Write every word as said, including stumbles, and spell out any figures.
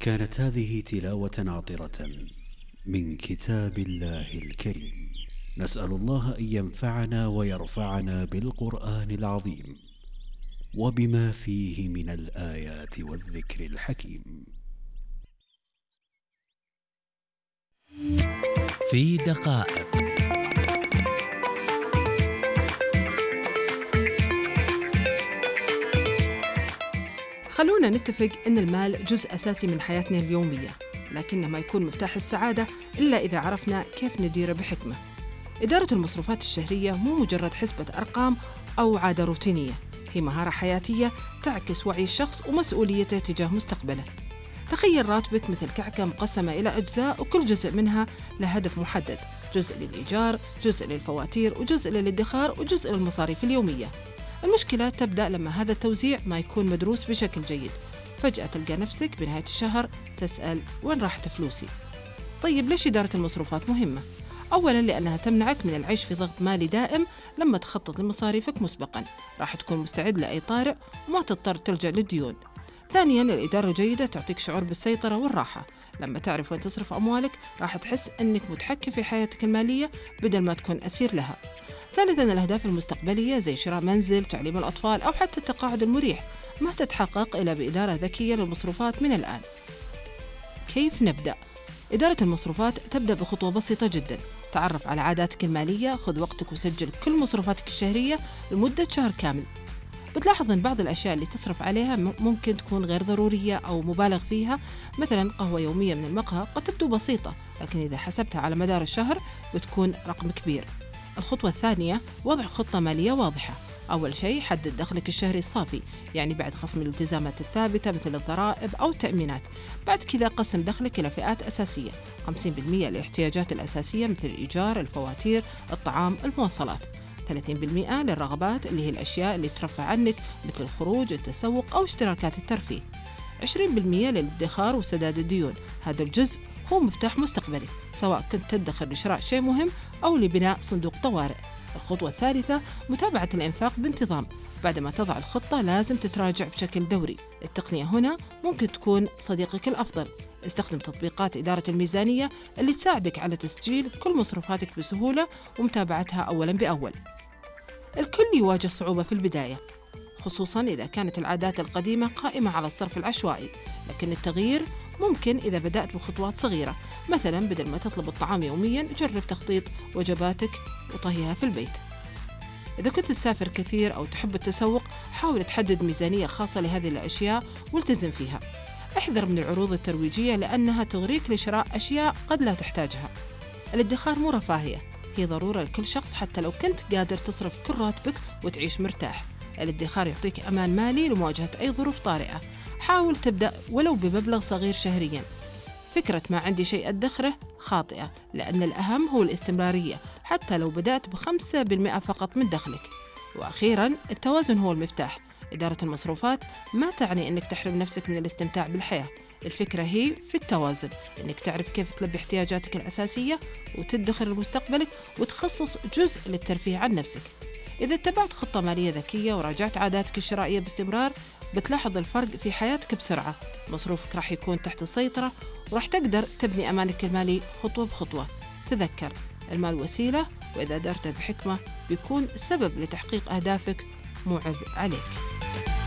كانت هذه تلاوة عطرة من كتاب الله الكريم. نسأل الله أن ينفعنا ويرفعنا بالقرآن العظيم وبما فيه من الآيات والذكر الحكيم. في دقائق. خلونا نتفق أن المال جزء أساسي من حياتنا اليومية، لكنه ما يكون مفتاح السعادة إلا إذا عرفنا كيف نديره بحكمة. إدارة المصروفات الشهرية مو مجرد حسبة أرقام أو عادة روتينية، هي مهارة حياتية تعكس وعي الشخص ومسؤوليته تجاه مستقبله. تخيل راتبك مثل كعكة مقسمة إلى أجزاء، وكل جزء منها له هدف محدد، جزء للإيجار، جزء للفواتير، وجزء للادخار، وجزء للمصاريف اليومية. المشكلة تبدأ لما هذا التوزيع ما يكون مدروس بشكل جيد. فجأة تلقى نفسك بنهاية الشهر تسأل وين راحت فلوسي؟ طيب ليش إدارة المصروفات مهمة؟ أولاً لأنها تمنعك من العيش في ضغط مالي دائم. لما تخطط لمصاريفك مسبقاً راح تكون مستعد لأي طارئ وما تضطر تلجأ للديون. ثانياً الإدارة الجيدة تعطيك شعور بالسيطرة والراحة. لما تعرف وين تصرف أموالك راح تحس أنك متحكم في حياتك المالية بدل ما تكون أسير لها. ثالثاً الأهداف المستقبلية زي شراء منزل، تعليم الأطفال، أو حتى التقاعد المريح ما تتحقق إلا بإدارة ذكية للمصروفات من الآن. كيف نبدأ؟ إدارة المصروفات تبدأ بخطوة بسيطة جداً. تعرف على عاداتك المالية، خذ وقتك وسجل كل مصروفاتك الشهرية لمدة شهر كامل. بتلاحظ أن بعض الأشياء اللي تصرف عليها ممكن تكون غير ضرورية أو مبالغ فيها. مثلاً قهوة يومية من المقهى قد تبدو بسيطة، لكن إذا حسبتها على مدار الشهر بتكون رقم كبير. الخطوة الثانية وضع خطة مالية واضحة. أول شيء حدد دخلك الشهري الصافي، يعني بعد خصم الالتزامات الثابتة مثل الضرائب أو التأمينات. بعد كذا قسم دخلك إلى فئات أساسية، خمسين بالمئة للاحتياجات الأساسية مثل الإيجار، الفواتير، الطعام، المواصلات، ثلاثين بالمئة للرغبات اللي هي الأشياء اللي ترفع عنك مثل الخروج، التسوق أو اشتراكات الترفيه، عشرين بالمئة للادخار وسداد الديون. هذا الجزء هو مفتاح مستقبلك، سواء كنت تدخر لشراء شيء مهم أو لبناء صندوق طوارئ. الخطوة الثالثة متابعة الإنفاق بانتظام. بعد ما تضع الخطة لازم تتراجع بشكل دوري. التقنية هنا ممكن تكون صديقك الأفضل. استخدم تطبيقات إدارة الميزانية اللي تساعدك على تسجيل كل مصروفاتك بسهولة ومتابعتها أولاً بأول. الكل يواجه صعوبة في البداية، خصوصاً إذا كانت العادات القديمة قائمة على الصرف العشوائي، لكن التغيير ممكن إذا بدأت بخطوات صغيرة. مثلاً بدل ما تطلب الطعام يومياً جرب تخطيط وجباتك وطهيها في البيت. إذا كنت تسافر كثير أو تحب التسوق حاول تحدد ميزانية خاصة لهذه الأشياء والتزم فيها. احذر من العروض الترويجية لأنها تغريك لشراء أشياء قد لا تحتاجها. الادخار مو رفاهية، هي ضرورة لكل شخص حتى لو كنت قادر تصرف كل راتبك وتعيش مرتاح. الادخار يعطيك أمان مالي لمواجهة أي ظروف طارئة. حاول تبدأ ولو بمبلغ صغير شهرياً. فكرة ما عندي شيء أدخره خاطئة، لأن الأهم هو الاستمرارية حتى لو بدأت بخمسة بالمئة فقط من دخلك. وأخيراً التوازن هو المفتاح. إدارة المصروفات ما تعني أنك تحرم نفسك من الاستمتاع بالحياة. الفكرة هي في التوازن، أنك تعرف كيف تلبي احتياجاتك الأساسية وتدخر لمستقبلك وتخصص جزء للترفيه عن نفسك. إذا اتبعت خطة مالية ذكية وراجعت عاداتك الشرائية باستمرار بتلاحظ الفرق في حياتك بسرعة. مصروفك راح يكون تحت السيطرة وراح تقدر تبني أمانك المالي خطوة بخطوة. تذكر المال وسيلة، وإذا دارته بحكمة بيكون سبب لتحقيق أهدافك مو عبء عليك.